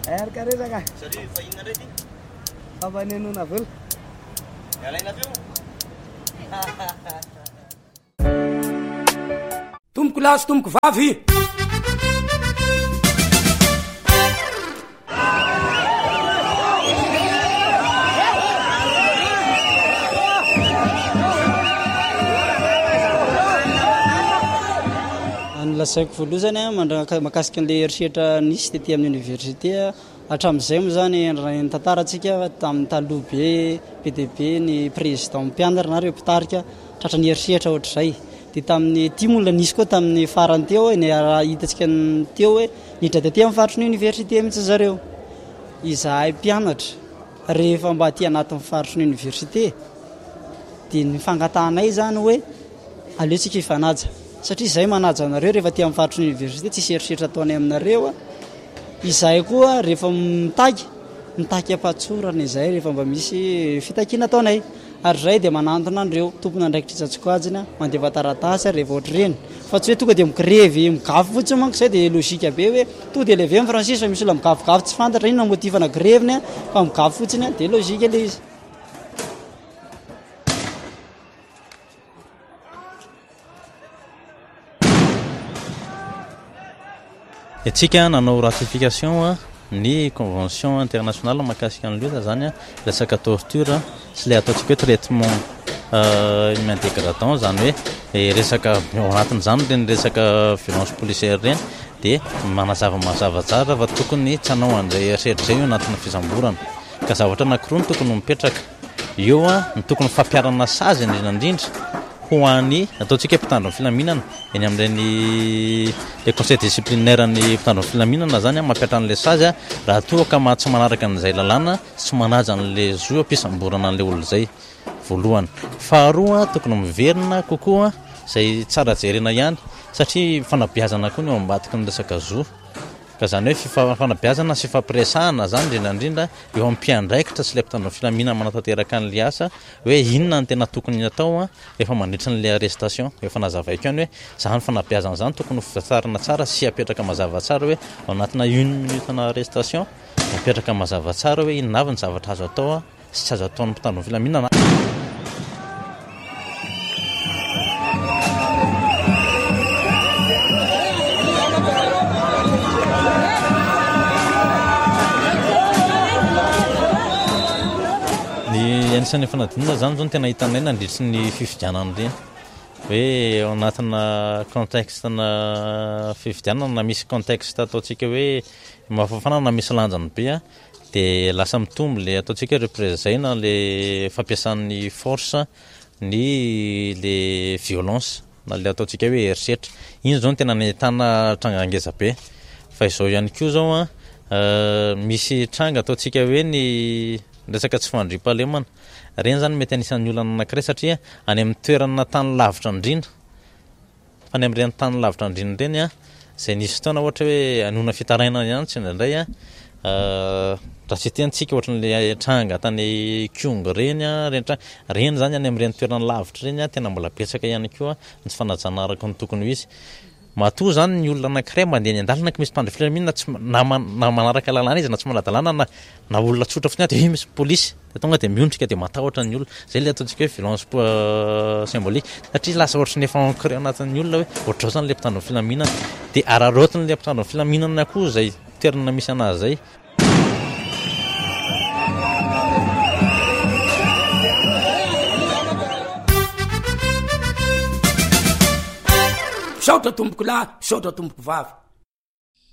Karesaka. Salut, fahinana ndray ty. Avanenona vola. Alaina feo. Tomboko laso tomboko vavy. Lasaiko voaloha zany makasika an'le eritreritra nisy tetỳ amin'ny université hatramin'izay moa zany ny tantarantsika tamin'ny taloha be dia be ny président mpianatra na ireo mpitarika tratra ny eritreritra ohatr'izay. Dia tamin'ny timola nisy koa tamin'ny farany teo ny hitantsika teo hoe nidra tetỳ amin'ny faritry ny université mihitsy zareo. Izahay mpianatra rehefa mba aty anatin'ny faritry ny université dia ny fangatanay zany hoe aleotsika hifanaja. Satria izay manaja anareo rehefa aty amin'ny faritry ny université tsisy eritreritra ataonay aminareo. Izahay koa rehefa mitaky ampatsorana izay rehefa mba misy fitakiana ataonay. Ary izay dia manantona andreo tompona andraikitra Tsatsikaojina mandeva taratasy rehefa ohatr'ireny. Fa tsy hoe tonga dia mikrevy migafy fotsiny manko izay dia logika be hoe tonga dia levé amin'ny Francis fa misy olona migafigafy tsy fantatra inona motivana greviny fa migafy fotsiny dia logika ilay izy. Etsika nanao ratification ny convention internationale mahakasika an'ilay zany resaka torture sy ilay ataontsika hoe traitement humain dégradant zany hoe resaka ao anatin'izany reny resaka violence policière reny dia mazava tsara fa tokony tsy hanao an'izay eritreritra izay io anatin'ny fisamborana ka zavatra anankiroa no tokony mipetraka eo ny tokony fampiarana sazy indrindra ho an'ny ataontsika hoe mpitandro ny filaminana eny amin'ireny le conseil disciplinaire ny mpitandro ny filaminana zany mampiatra an'ilay sazy raha toa ka tsy manaraka an'izay lalàna tsy manaja an'ilay zo ampisamborana an'ilay olo izay voalohany. Faharoa tokony miverina kokoa izay tsara jerena ihany satria fanabeazana koa ny eo ambadiky ny resaka zo. Ka zany hoe fanabeazana sy fampiresahana zany indrindra eo amin'ny mpiandraikitra sy ilay mpitandro ny filaminana manatanteraka an'ilay asa hoe inona ny tena tokony atao rehefa mandritra n'ilay arrestation. Efa nazavaiko ihany hoe zany fanabeazana zany tokony fitarina tsara sy apetraka mazava tsara hoe ao anatina 1 minute na arrestation apetraka mazava tsara hoe inona avy ny zavatra azo atao sy tsy azo ataon'ny mpitandro ny filaminana. Anisan'ny fanadinana zany zao no tena hitanay nandritry ny fifidianana reny hoe ao anatina contextena fifidianana na misy contexte ataontsika hoe mafafana na misy lanjany be dia lasa mitombo le ataontsika hoe représena le fampiasan'ny force ny le violence na le ataontsika hoe eritreritra. Iny zao no tena nahitana tranga be fa izao ihany koa zao misy tranga ataontsika hoe ny resaka tsy fandriam-pahalemana reny zany mety anisan'ny olana anankiray satria any amin'ny toerana tany lavitra indrindra fa any amin'ireny tany lavitra indrindra reny izay nisy fotoana ohatra hoe anona fitarainana ihany tsy indraindray raha tsy tiantsika ohatran'ilay tranga tany Kiong reny reny zany any amin'ireny toerana lavitra reny tena mbola betsaka ihany koa ny tsy fanajana araka ny tokony ho izy. Matoa zany ny olona anankiray mandeha ny andalana misy mpandry filaminana na manaraka lalàna izy na tsy manadalàna na olona tsotra fotsiny dia misy polisy dia tonga dia miondrika dia matahotra ny olona zay le ataontsika hoe violence symbolique satria lasa ohatry ny efa ancré anatin'ny olona hoe ohatrao zany le mpitandro ny filaminana dia araraotiny le mpitandro ny filaminana koa zay toerana misy anazy zay. Saotra tomboko lahy, saotra tomboko vavy.